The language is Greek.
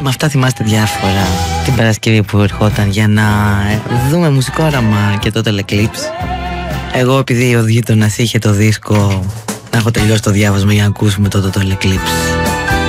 με αυτά θυμάστε διάφορα την Παρασκευή που ερχόταν για να δούμε μουσικό όραμα και το Eclipse. Εγώ επειδή ο γείτονας είχε το δίσκο, να έχω τελειώσει το διάβασμα για να ακούσουμε το Eclipse.